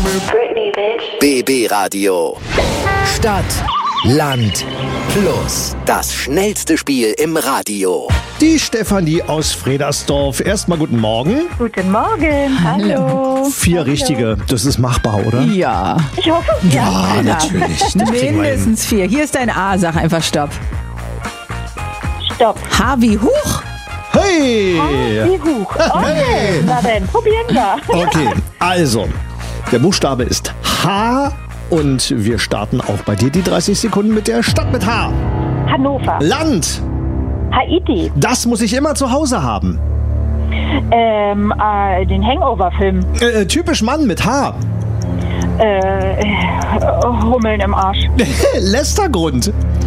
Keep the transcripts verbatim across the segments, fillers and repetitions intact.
Britney, bitch. B B Radio. Stadt, Land, Plus. Das schnellste Spiel im Radio. Die Stefanie aus Fredersdorf. Erstmal guten Morgen. Guten Morgen. Hallo. Vier Hallo. richtige. Das ist machbar, oder? Ja, Ich hoffe, ja. Ja, natürlich. Das kriegen wir hin. mindestens vier. Hier ist dein A, sag einfach Stopp. Stopp. H wie Huch. Hey! Wie hoch. Okay. Na dann, probieren wir. Okay, also, der Buchstabe ist H und wir starten auch bei dir die dreißig Sekunden mit der Stadt mit H. Hannover. Land, Haiti. das muss ich immer zu Hause haben. Ähm, äh, den Hangover-Film. Äh, typisch Mann mit H. Äh, äh, Hummeln im Arsch. Lästergrund,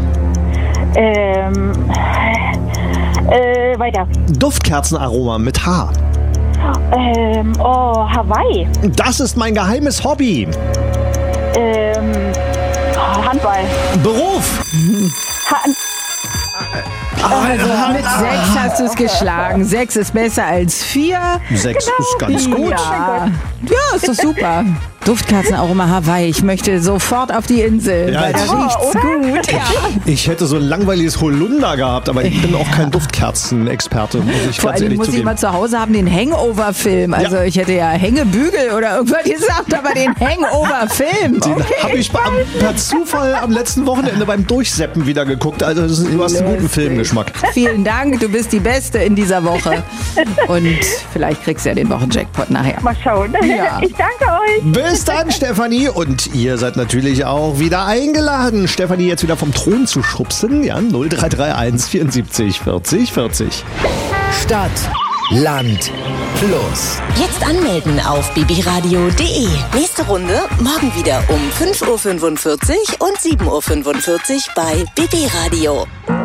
Ähm, äh, weiter. Duftkerzenaroma mit H. Ähm, oh, Hawaii. Das ist mein geheimes Hobby. Ähm, Handball. Beruf. Han Also mit sechs hast du es geschlagen. Sechs ist besser als vier. Sechs ist ganz gut. Ja, ja ist doch super. Duftkerzenaroma Hawaii. Ich möchte sofort auf die Insel, Ja, weil da jetzt- riecht's gut. Ja. Ich hätte so ein langweiliges Holunder gehabt, aber ich bin auch kein Duftkerzenexperte, muss ich Vor ganz allem ehrlich muss ich zugeben. mal zu Hause haben, den Hangover-Film. Also Ja. ich hätte ja Hängebügel oder irgendwas gesagt, aber den Hangover-Film. Den Okay. habe ich am, per Zufall am letzten Wochenende beim Durchseppen wieder geguckt. Also das ist, du hast einen guten Lustig. Filmgeschmack. Vielen Dank, du bist die Beste in dieser Woche. Und vielleicht kriegst du ja den Wochenjackpot nachher. mal schauen. Ja. Ich danke euch. Bis dann, Stefanie. Und ihr seid natürlich auch wieder eingeladen, Stefanie jetzt wieder vom Thron zu schubsen. Ja, null drei drei eins vierundsiebzig vierzig vierzig. Stadt, Land, Plus. Jetzt anmelden auf b b radio punkt d e. Nächste Runde morgen wieder um fünf Uhr fünfundvierzig und sieben Uhr fünfundvierzig bei B B Radio.